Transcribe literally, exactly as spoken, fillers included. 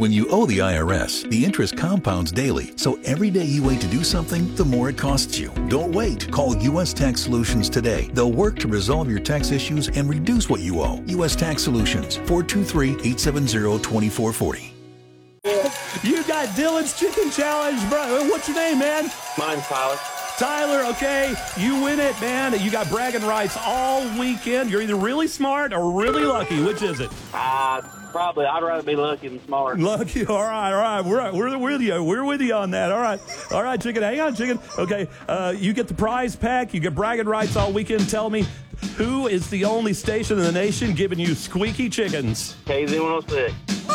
When you owe the I R S, the interest compounds daily, so every day you wait to do something, the more it costs you. Don't wait. Call U S Tax Solutions today. They'll work to resolve your tax issues and reduce what you owe. U S Tax Solutions, four two three, eight seven zero, two four four zero. You got Dylan's Chicken Challenge, bro. What's your name, man? Mine's Tyler. Tyler, okay, you win it, man. You got bragging rights all weekend. You're either really smart or really lucky. Which is it? Uh, probably. I'd rather be lucky than smart. Lucky. All right, all right. We're, we're with you. We're with you on that. All right. All right, Chicken. Hang on, Chicken. Okay, uh, you get the prize pack. You get bragging rights all weekend. Tell me, who is the only station in the nation giving you squeaky chickens? K Z one oh six.